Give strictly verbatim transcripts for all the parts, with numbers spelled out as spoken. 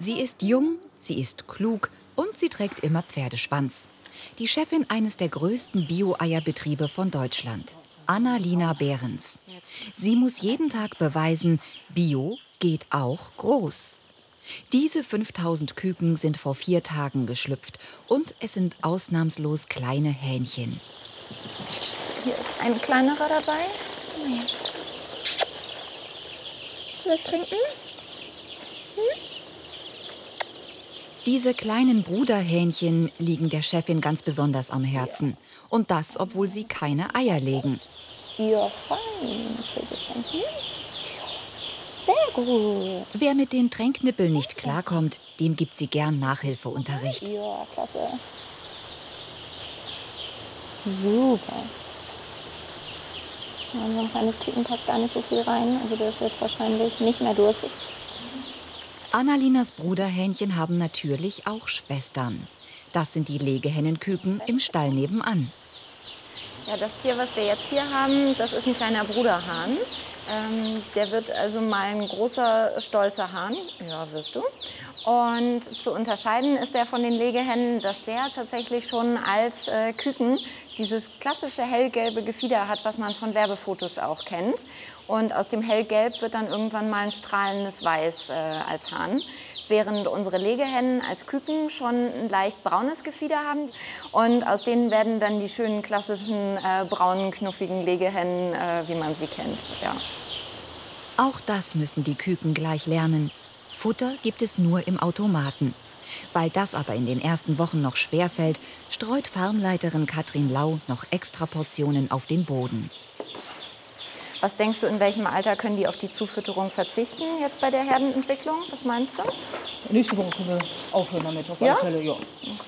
Sie ist jung, sie ist klug und sie trägt immer Pferdeschwanz. Die Chefin eines der größten Bio-Eierbetriebe von Deutschland, Annalina Behrens. Sie muss jeden Tag beweisen, Bio geht auch groß. Diese fünftausend Küken sind vor vier Tagen geschlüpft und es sind ausnahmslos kleine Hähnchen. Hier ist ein kleinerer dabei. Nee. Willst du was trinken? Hm? Diese kleinen Bruderhähnchen liegen der Chefin ganz besonders am Herzen. Und das, obwohl sie keine Eier legen. Ja, fein. Das will ich schon. Hm? Sehr gut. Wer mit den Tränknippeln nicht klarkommt, dem gibt sie gern Nachhilfeunterricht. Ja, klasse. Super. Ja, so ein kleines Küken passt gar nicht so viel rein. Also der ist jetzt wahrscheinlich nicht mehr durstig. Annalinas Bruderhähnchen haben natürlich auch Schwestern. Das sind die Legehennenküken im Stall nebenan. Ja, das Tier, was wir jetzt hier haben, das ist ein kleiner Bruderhahn. Ähm, der wird also mal ein großer, stolzer Hahn. Ja, wirst du. Und zu unterscheiden ist er von den Legehennen, dass der tatsächlich schon als äh, Küken dieses klassische hellgelbe Gefieder hat, was man von Werbefotos auch kennt. Und aus dem hellgelb wird dann irgendwann mal ein strahlendes Weiß äh, als Hahn. Während unsere Legehennen als Küken schon ein leicht braunes Gefieder haben. Und aus denen werden dann die schönen klassischen äh, braunen, knuffigen Legehennen, äh, wie man sie kennt. Ja. Auch das müssen die Küken gleich lernen. Futter gibt es nur im Automaten. Weil das aber in den ersten Wochen noch schwerfällt, streut Farmleiterin Katrin Lau noch extra Portionen auf den Boden. Was denkst du, in welchem Alter können die auf die Zufütterung verzichten, jetzt bei der Herdenentwicklung? Was meinst du? Nächste Woche können wir aufhören damit, auf Ja? alle Fälle, ja.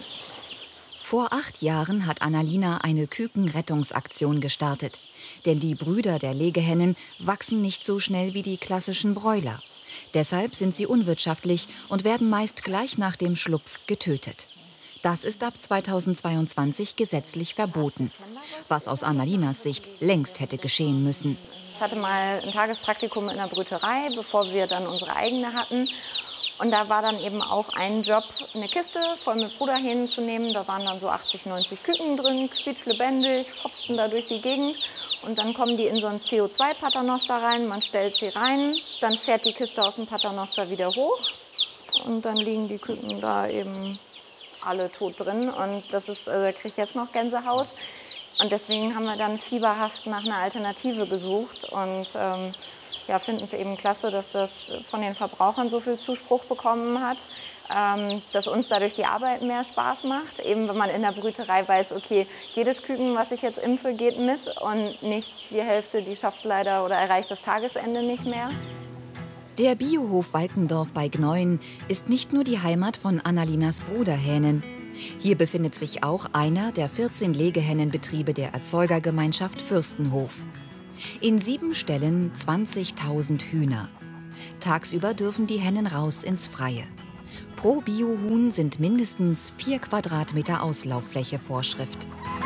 Vor acht Jahren hat Annalina eine Kükenrettungsaktion gestartet. Denn die Brüder der Legehennen wachsen nicht so schnell wie die klassischen Bräuler. Deshalb sind sie unwirtschaftlich und werden meist gleich nach dem Schlupf getötet. Das ist ab zweitausendzweiundzwanzig gesetzlich verboten, was aus Annalinas Sicht längst hätte geschehen müssen. Ich hatte mal ein Tagespraktikum in der Brüterei, bevor wir dann unsere eigene hatten. Und da war dann eben auch ein Job, eine Kiste voll mit Bruderhähnen zu nehmen. Da waren dann so achtzig, neunzig Küken drin, quietschlebendig, hopsten da durch die Gegend. Und dann kommen die in so einen C O zwei Paternoster rein, man stellt sie rein, dann fährt die Kiste aus dem Paternoster wieder hoch. Und dann liegen die Küken da eben alle tot drin. Und das ist, also da kriege ich jetzt noch Gänsehaut. Und deswegen haben wir dann fieberhaft nach einer Alternative gesucht. Und ähm, ja, finden es eben klasse, dass das von den Verbrauchern so viel Zuspruch bekommen hat, ähm, dass uns dadurch die Arbeit mehr Spaß macht. Eben wenn man in der Brüterei weiß, okay, jedes Küken, was ich jetzt impfe, geht mit und nicht die Hälfte, die schafft leider oder erreicht das Tagesende nicht mehr. Der Biohof Walkendorf bei Gneuen ist nicht nur die Heimat von Annalinas Bruderhähnen. Hier befindet sich auch einer der vierzehn Legehennenbetriebe der Erzeugergemeinschaft Fürstenhof. In sieben Ställen zwanzigtausend Hühner. Tagsüber dürfen die Hennen raus ins Freie. Pro Biohuhn sind mindestens vier Quadratmeter Auslauffläche Vorschrift.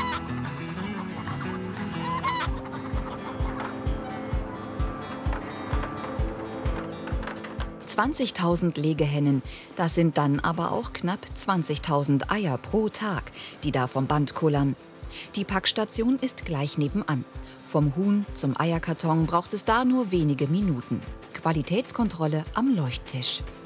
zwanzigtausend Legehennen, das sind dann aber auch knapp zwanzigtausend Eier pro Tag, die da vom Band kullern. Die Packstation ist gleich nebenan. Vom Huhn zum Eierkarton braucht es da nur wenige Minuten. Qualitätskontrolle am Leuchttisch.